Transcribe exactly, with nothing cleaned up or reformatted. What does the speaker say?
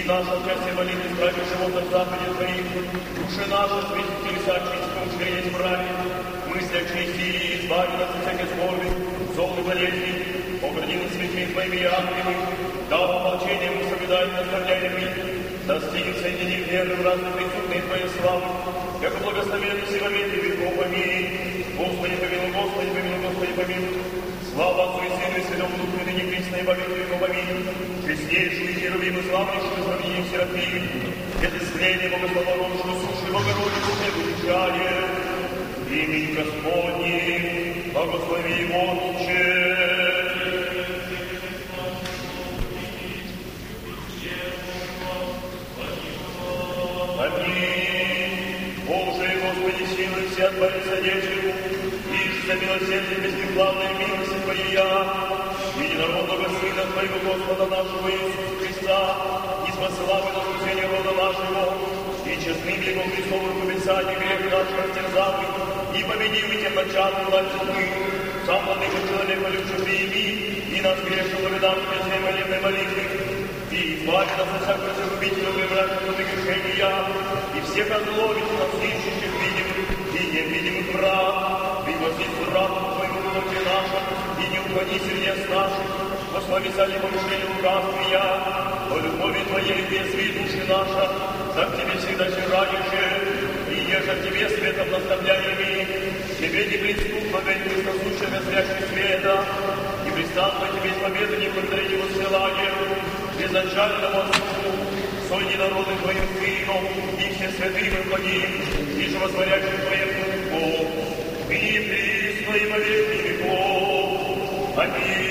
наша часть молитвы, справи живота в Западе Твоих, души наши, святитель, соотчистка, ушли в раме, мысли очисти и избави нас от всякой скорби, зол и болезни, огради нас святыми Твоими и ангелами, дал молчением и соблюдать наставляемыми, достигнет соединив верным разных присутной Твоей славы, как благословенный все во веки веков. Аминь. Господи, помилуй, Господи, помилуй, Господи, помилуй. Слава Отцу и Сыну и Святому Духу, и ныне присно и во веки веков. Аминь. Честнейшую, херувим и славнейшую, и сравнение Серафим, без исцеления богословорожную, суши Богородицу, предвечание, имень Господни, благослови Отче. От Бориса Дечеву, ишь за милосердие бесплавной милости Твоя, единородного Сына Твоего Господа нашего Иисуса Христа, и спасла на спасение рода нашего, и честным Его Христовым побесанием грех наш растерзавый, и победив и тем начатым власть мы, сам владыка человека любший прими, и нас грешного рядам без молебной молитвы, и избави нас от всякого загубителя выбрачного грешения, и всех озловить нас ищущих видимых, и невидимых враг, и возвести врагу Твоему Богу нашим, и не уходи сердец наших, послави сали помышления лукавствия, по любови Твоей весви души наша, за к Тебе всегда чирающие, и еже к Тебе светом наставляемыми, Тебе не преступно, ведь Христосущая зрящий света, и пристанно Тебе с победы не благодарить Его ссыланием, безначальному Отцу, соль народы Твоим Сыном, и все святым и благим, и же возворящим Твоим Духом, и присно и во веки веков. Аминь.